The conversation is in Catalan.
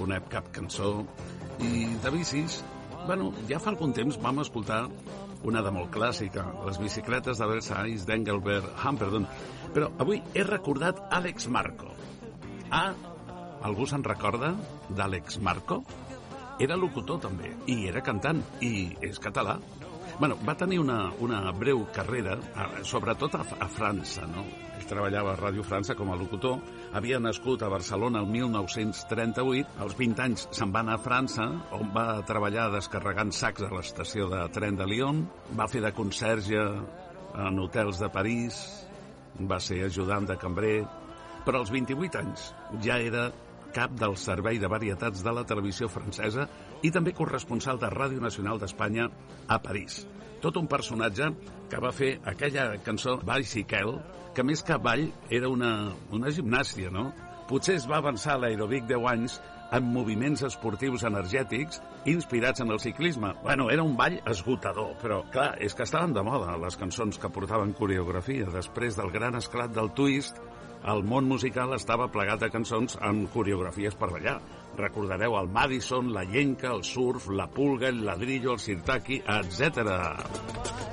conec cap cançó. I de bicis, bueno, ja fa algun temps vam escoltar una de molt clàssica, les bicicletes de Versailles d'Engelbert Humperdinck. Però avui he recordat Àlex Marco. Algú se'n recorda d'Àlex Marco? Era locutor també, i era cantant, i és català. Bueno, va tenir una breu carrera, sobretot a França, no? Ell treballava a Ràdio França com a locutor, havia nascut a Barcelona el 1938, als 20 anys se'n va anar a França, on va treballar descarregant sacs a l'estació de tren de Lyon, va fer de conserge en hotels de París, va ser ajudant de cambrer, però als 28 anys ja era cap del Servei de Varietats de la televisió francesa i també corresponsal de Ràdio Nacional d'Espanya a París. Tot un personatge que va fer aquella cançó Bicycle, que més que ball era una gimnàstia, no? Potser es va avançar l'aeròbic 10 anys amb moviments esportius energètics inspirats en el ciclisme. Bueno, era un ball esgotador, però clar, és que estaven de moda les cançons que portaven coreografia. Després del gran esclat del twist, el món musical estava plegat de cançons amb coreografies per ballar. Recordareu el Madison, la llenca, el surf, la pulga, el ladrillo, el sirtaki, etc.